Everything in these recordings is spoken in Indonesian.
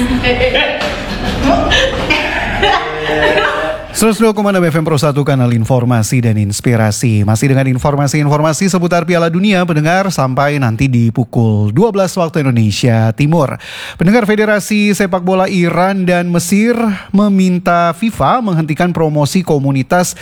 102,6 FM Pro 1 kanal informasi dan inspirasi. Masih dengan informasi-informasi seputar Piala Dunia, pendengar, sampai nanti di pukul 12 waktu Indonesia Timur. Pendengar, Federasi Sepak Bola Iran dan Mesir meminta FIFA menghentikan promosi komunitas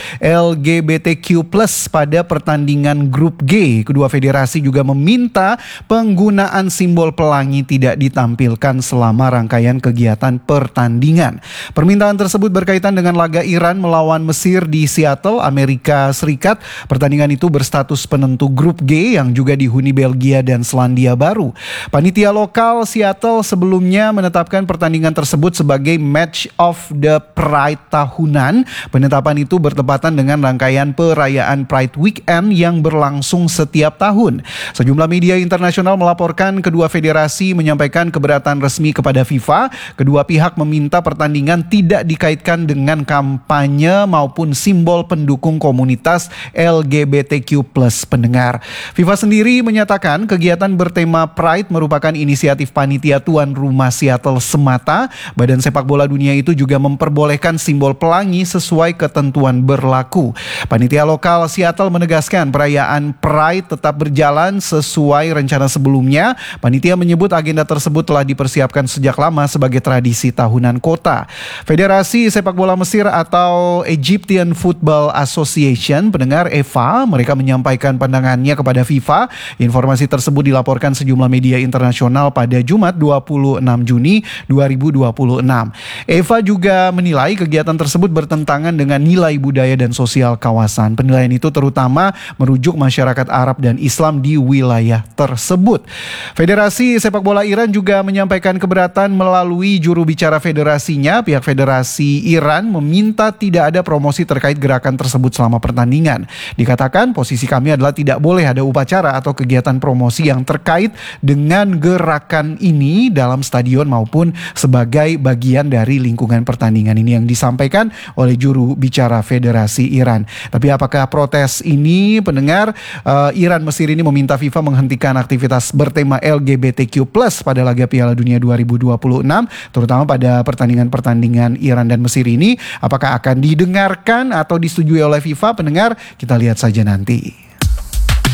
LGBTQ+ pada pertandingan grup G. Kedua federasi juga meminta penggunaan simbol pelangi tidak ditampilkan selama rangkaian kegiatan pertandingan. Permintaan tersebut berkaitan dengan laga Iran melawan Mesir di Seattle, Amerika Serikat. Pertandingan itu berstatus penentu grup G yang juga dihuni Belgia dan Selandia Baru. Panitia lokal Seattle sebelumnya menetapkan pertandingan tersebut sebagai Match of the Pride tahunan. Penetapan itu bertepatan dengan rangkaian perayaan Pride Weekend yang berlangsung setiap tahun. Sejumlah media internasional melaporkan kedua federasi menyampaikan keberatan resmi kepada FIFA. Kedua pihak meminta pertandingan tidak dikaitkan dengan kampanye maupun simbol pendukung komunitas LGBTQ+. Pendengar, FIFA sendiri menyatakan kegiatan bertema Pride merupakan inisiatif panitia tuan rumah Seattle semata. Badan Sepak Bola Dunia itu juga memperbolehkan simbol pelangi sesuai ketentuan berlaku. Panitia lokal Seattle menegaskan perayaan Pride tetap berjalan sesuai rencana sebelumnya. Panitia menyebut agenda tersebut telah dipersiapkan sejak lama sebagai tradisi tahunan kota. Federasi Sepak Bola Mesir atau Egyptian Football Association, pendengar, EFA, mereka menyampaikan pandangannya kepada FIFA. Informasi tersebut dilaporkan sejumlah media internasional pada Jumat 26 Juni 2026. EFA juga menilai kegiatan tersebut bertentangan dengan nilai budaya dan sosial kawasan. Penilaian itu terutama merujuk masyarakat Arab dan Islam di wilayah tersebut. Federasi Sepak Bola Iran juga menyampaikan keberatan melalui juru bicara federasinya. Pihak Federasi Iran meminta tidak ada promosi terkait gerakan tersebut selama pertandingan. Dikatakan posisi kami adalah tidak boleh ada upacara atau kegiatan promosi yang terkait dengan gerakan ini dalam stadion maupun sebagai bagian dari lingkungan pertandingan. Ini yang disampaikan oleh juru bicara Federasi Iran. Tapi apakah protes ini, pendengar, Iran Mesir ini meminta FIFA menghentikan aktivitas bertema LGBTQ+ pada laga Piala Dunia 2026, terutama pada pertandingan-pertandingan Iran dan Mesir ini, apakah akan didengarkan atau disetujui oleh FIFA? Pendengar, kita lihat saja nanti.